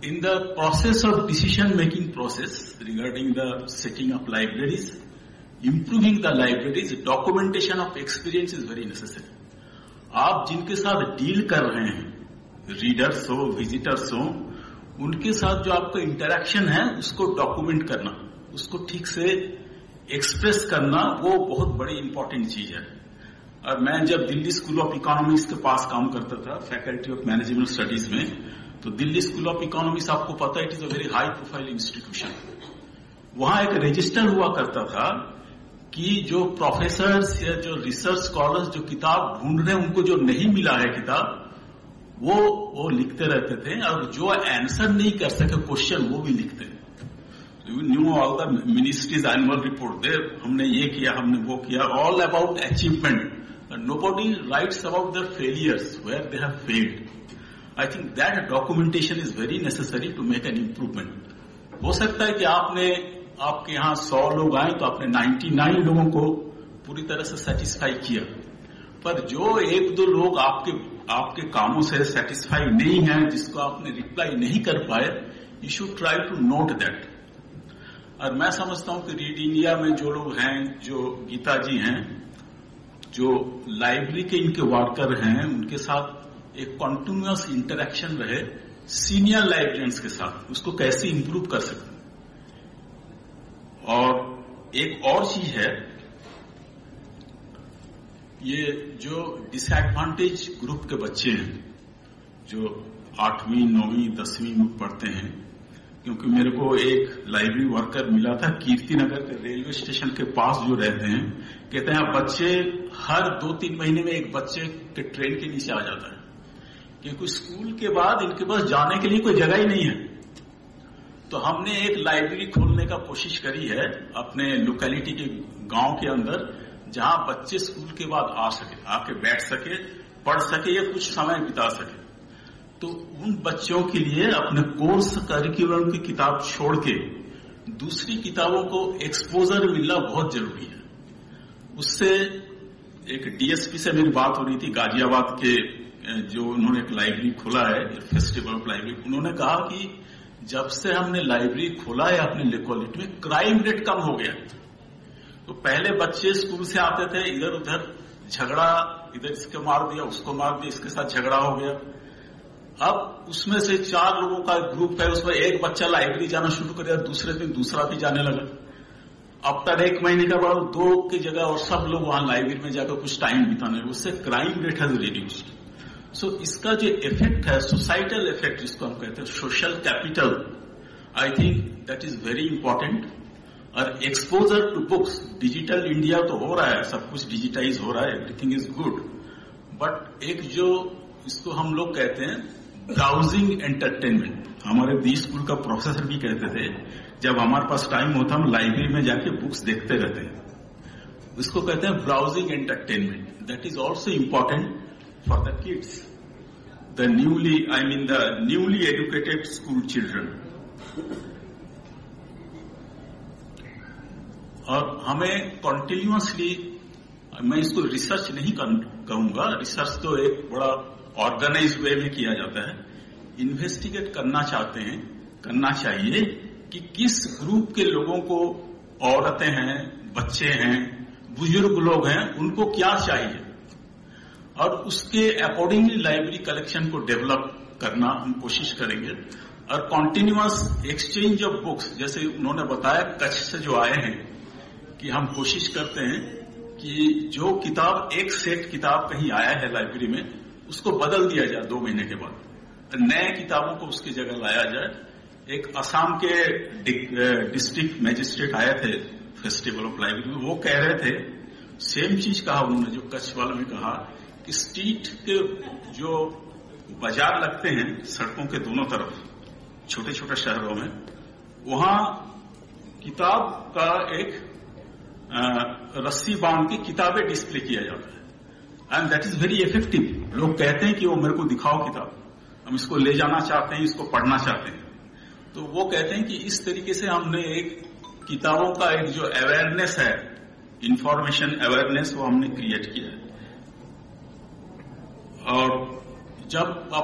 in the process of decision-making process regarding the setting up libraries, improving the libraries, documentation of experience is very necessary. आप जिनके साथ deal कर रहे हैं, readers हो, visitors हो, उनके साथ जो आपका इंटरेक्शन है उसको डॉक्यूमेंट करना, उसको ठीक से एक्सप्रेस करना, वो बहुत बड़ी इंपॉर्टेंट चीज है। और मैं जब दिल्ली स्कूल ऑफ इकोनॉमिक्स के पास काम करता था, फैकल्टी ऑफ मैनेजमेंट स्टडीज में, तो दिल्ली स्कूल ऑफ इकोनॉमिक्स आपको पता है it is a very high profile institution. वहां एक रजिस्टर हुआ करता था कि जो प्रोफेसर्स या जो रिसर्च स्कॉलर्स जो किताब ढूंढ रहे हैं, उनको जो नहीं मिला है किताब, वो लिखते रहते थे, और जो आंसर नहीं कर सके क्वेश्चन, वो भी लिखते थे। You knew all the ministries annual report there, हमने ये किया, हमने वो किया, all about achievement. Nobody writes about their failures, where they have failed. I think that documentation is very necessary to make an improvement. हो सकता है कि आपके यहाँ 100 लोग आए तो आपने 99 लोगों को पूरी तरह से सेटिस्फाई किया, पर जो 1-2 लोग आपके कामों से सेटिस्फाई नहीं है, जिसको आपने रिप्लाई नहीं कर पाए, you should try to note that. और मैं समझता हूं कि रीड इंडिया में जो लोग हैं, जो गीता जी हैं, जो लाइब्रेरी के इनके वर्कर हैं, उनके साथ एक कॉन्टिन्यूअस इंटरेक्शन रहे सीनियर लाइब्रेरियंस के साथ, उसको कैसे इंप्रूव कर सकते हैं। और एक और चीज है, ये जो डिसएडवांटेज ग्रुप के बच्चे हैं, जो 8वीं 9वीं 10वीं में पढ़ते हैं, क्योंकि मेरे को एक लाइब्रेरी वर्कर मिला था कीर्तिनगर के रेलवे स्टेशन के पास जो रहते हैं, कहते हैं बच्चे हर 2-3 महीने में एक बच्चे के ट्रेन के नीचे आ जाता है, क्योंकि स्कूल के बाद इनके पास जाने के लिए कोई जगह ही नहीं है। तो हमने एक लाइब्रेरी खोलने का कोशिश करी है अपने लोकेलिटी के गांव के अंदर, जहां बच्चे स्कूल के बाद आ सके, आके बैठ सके, पढ़ सके या कुछ समय बिता सके। तो उन बच्चों के लिए अपने कोर्स करिकुलम की किताब छोड़ के दूसरी किताबों को एक्सपोजर मिलना बहुत जरूरी है। उससे एक डीएसपी से मेरी बात हो रही थी, गाजियाबाद के, जो उन्होंने एक लाइब्रेरी खोला है, फेस्टिवल ऑफ लाइब्रेरी, उन्होंने कहा कि जब से हमने लाइब्रेरी खोला है अपने लोकेलिटी में, क्राइम रेट कम हो गया। तो पहले बच्चे स्कूल से आते थे, इधर उधर झगड़ा, इधर इसके मार दिया, उसको मार दिया, इसके साथ झगड़ा हो गया। अब उसमें से 4 लोगों का ग्रुप है, उसमें एक बच्चा लाइब्रेरी जाना शुरू कर दिया, दूसरे दिन दूसरा भी जाने लगा। आफ्टर 1 महीने के बाद 2 की जगह और सब लोग वहां लाइब्रेरी में जाकर कुछ टाइम बिताने, उससे क्राइम रेट हैज रिड्यूस्ड। सो इसका जो इफेक्ट है, सोसाइटल इफेक्ट जिसको हम कहते हैं, social capital, I think that is very important. और exposure to books, digital India तो हो रहा है, सब कुछ डिजिटाइज हो रहा है, एवरीथिंग इज गुड, बट एक जो इसको हम लोग कहते हैं ब्राउजिंग एंटरटेनमेंट, हमारे दी स्कूल का प्रोफेसर भी कहते थे, जब हमारे पास टाइम होता हम लाइब्रेरी में जाके बुक्स देखते रहते हैं, इसको कहते हैं browsing entertainment. That is also important for the kids, the newly educated school children. और हमें कॉन्टिन्यूअसली, मैं इसको रिसर्च नहीं कहूंगा, रिसर्च तो एक बड़ा ऑर्गेनाइज वे में किया जाता है, इन्वेस्टिगेट करना चाहिए कि किस ग्रुप के लोगों को, औरतें हैं, बच्चे हैं, बुजुर्ग लोग हैं, उनको क्या चाहिए, और उसके अकॉर्डिंगली लाइब्रेरी कलेक्शन को डेवलप करना हम कोशिश करेंगे। और कॉन्टिन्यूअस एक्सचेंज ऑफ बुक्स, जैसे उन्होंने बताया कच्छ से जो आए हैं, कि हम कोशिश करते हैं कि जो किताब, एक सेट किताब कहीं आया है लाइब्रेरी में, उसको बदल दिया जाए 2 महीने के बाद, नए किताबों को उसकी जगह लाया जाए। एक असम के डिस्ट्रिक्ट मजिस्ट्रेट आए थे फेस्टिवल ऑफ लाइब्रेरी में, वो कह रहे थे, सेम चीज कहा उन्होंने जो कच्छ वालों ने कहा, कि स्ट्रीट के जो बाजार लगते हैं सड़कों के दोनों तरफ, छोटे छोटे शहरों में, वहां किताब का एक रस्सी बांध के किताबें डिस्प्ले किया जाता है, and that is very effective. लोग कहते हैं कि वो मेरे को दिखाओ किताब, हम इसको ले जाना चाहते हैं, इसको पढ़ना चाहते हैं। तो वो कहते हैं कि इस तरीके से हमने एक किताबों का एक जो अवेयरनेस है, इंफॉर्मेशन अवेयरनेस, वो हमने क्रिएट किया है। और जब